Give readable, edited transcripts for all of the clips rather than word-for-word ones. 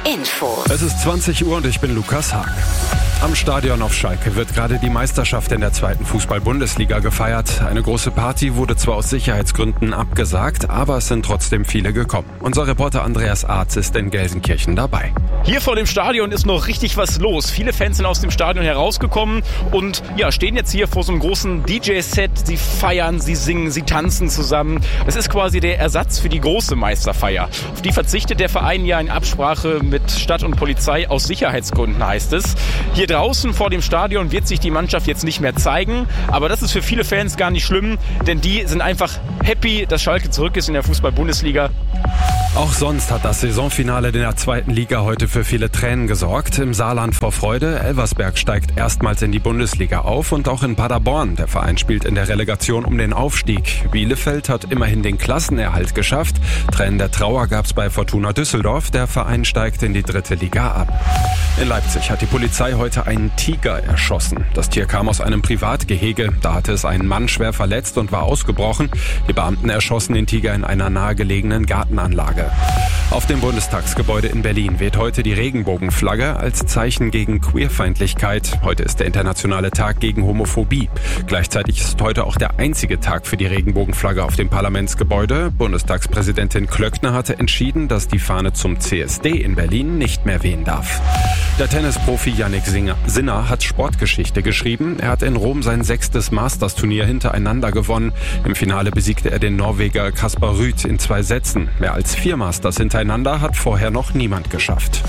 Info. Es ist 20 Uhr und ich bin Lukas Haag. Am Stadion auf Schalke wird gerade die Meisterschaft in der 2. Fußball-Bundesliga gefeiert. Eine große Party wurde zwar aus Sicherheitsgründen abgesagt, aber es sind trotzdem viele gekommen. Unser Reporter Andreas Arz ist in Gelsenkirchen dabei. Hier vor dem Stadion ist noch richtig was los. Viele Fans sind aus dem Stadion herausgekommen und stehen jetzt hier vor so einem großen DJ-Set. Sie feiern, sie singen, sie tanzen zusammen. Es ist quasi der Ersatz für die große Meisterfeier. Auf die verzichtet der Verein ja in Absprache mit Stadt und Polizei aus Sicherheitsgründen, heißt es. Hier draußen vor dem Stadion wird sich die Mannschaft jetzt nicht mehr zeigen, aber das ist für viele Fans gar nicht schlimm, denn die sind einfach happy, dass Schalke zurück ist in der Fußball-Bundesliga. Auch sonst hat das Saisonfinale in der 2. Liga heute für viele Tränen gesorgt. Im Saarland vor Freude. Elversberg steigt erstmals in die Bundesliga auf und auch in Paderborn. Der Verein spielt in der Relegation um den Aufstieg. Bielefeld hat immerhin den Klassenerhalt geschafft. Tränen der Trauer gab's bei Fortuna Düsseldorf. Der Verein steigt in die 3. Liga ab. In Leipzig hat die Polizei heute einen Tiger erschossen. Das Tier kam aus einem Privatgehege. Da hatte es einen Mann schwer verletzt und war ausgebrochen. Die Beamten erschossen den Tiger in einer nahegelegenen Gartenanlage. Auf dem Bundestagsgebäude in Berlin weht heute die Regenbogenflagge als Zeichen gegen Queerfeindlichkeit. Heute ist der internationale Tag gegen Homophobie. Gleichzeitig ist heute auch der einzige Tag für die Regenbogenflagge auf dem Parlamentsgebäude. Bundestagspräsidentin Klöckner hatte entschieden, dass die Fahne zum CSD in Berlin nicht mehr wehen darf. Der Tennisprofi Jannik Sinner hat Sportgeschichte geschrieben. Er hat in Rom sein 6. Masters-Turnier hintereinander gewonnen. Im Finale besiegte er den Norweger Kaspar Ruud in 2 Sätzen. Mehr als 4 Masters hintereinander hat vorher noch niemand geschafft.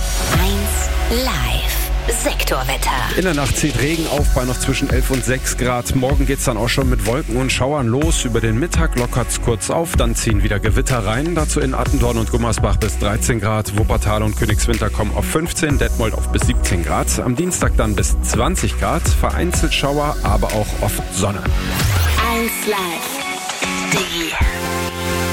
1 Live. Sektorwetter. In der Nacht zieht Regen auf bei noch zwischen 11 und 6 Grad. Morgen geht's dann auch schon mit Wolken und Schauern los. Über den Mittag lockert's kurz auf, dann ziehen wieder Gewitter rein. Dazu in Attendorn und Gummersbach bis 13 Grad. Wuppertal und Königswinter kommen auf 15, Detmold auf bis 17 Grad. Am Dienstag dann bis 20 Grad. Vereinzelt Schauer, aber auch oft Sonne. 1 Live.